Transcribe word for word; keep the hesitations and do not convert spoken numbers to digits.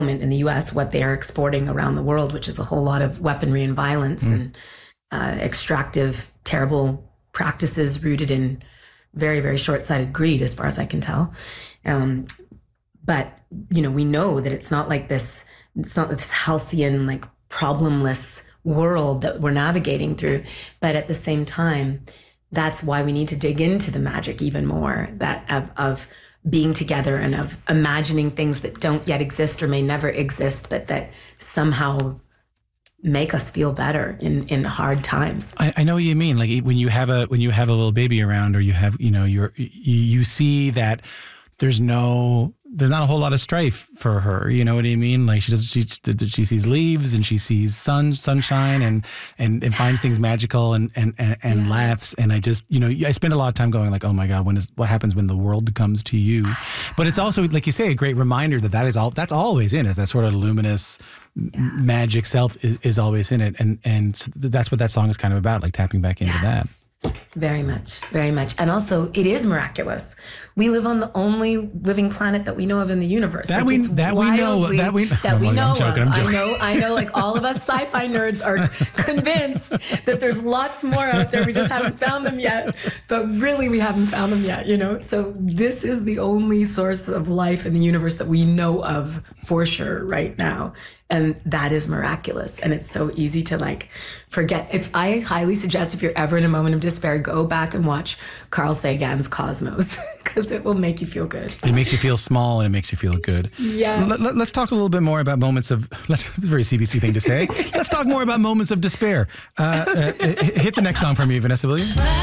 in the U S what they are exporting around the world, which is a whole lot of weaponry and violence mm. and uh, extractive, terrible practices rooted in very, very short-sighted greed, as far as I can tell. Um, but, you know, we know that it's not like this, it's not this halcyon, like problemless world that we're navigating through. But at the same time, that's why we need to dig into the magic even more, that of, of being together and of imagining things that don't yet exist or may never exist, but that somehow make us feel better in, in hard times. I, I know what you mean. Like when you have a when you have a little baby around, or you have, you know, you're you, you see that there's no there's not a whole lot of strife for her. You know what I mean? Like she does she she sees leaves and she sees sun sunshine and and, and finds things magical and and and, and yeah. laughs. And I just, you know, I spend a lot of time going like, oh my God, when is what happens when the world comes to you? But it's also, like you say, a great reminder that that is all that's always in us. That sort of luminous yeah. magic self is, is always in it, and and that's what that song is kind of about, like tapping back into yes. that. Very much, very much. And also, it is miraculous. We live on the only living planet that we know of in the universe. That like we that we know that we that we I'm know joking, of. I'm joking. I know, I know. Like all of us sci-fi nerds are convinced that there's lots more out there. We just haven't found them yet. But really, we haven't found them yet. You know. So this is the only source of life in the universe that we know of for sure right now. And that is miraculous. And it's so easy to like forget. If I highly suggest, if you're ever in a moment of despair, go back and watch Carl Sagan's Cosmos, because it will make you feel good. It makes you feel small and it makes you feel good. Yeah. Let, let, let's talk a little bit more about moments of, let's, it's a very C B C thing to say. Let's talk more about moments of despair. Uh, uh, hit the next song for me, Vanessa, will you?